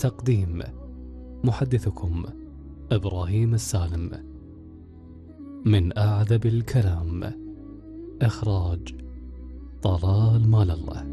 تقديم محدثكم إبراهيم السالم. من أعذب الكلام. إخراج طلال مال الله.